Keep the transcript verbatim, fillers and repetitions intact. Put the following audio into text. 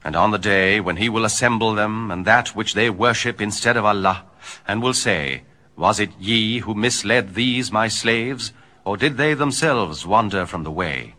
And on the day when he will assemble them, and that which they worship instead of Allah, and will say, Was it ye who misled these my slaves, or did they themselves wander from the way?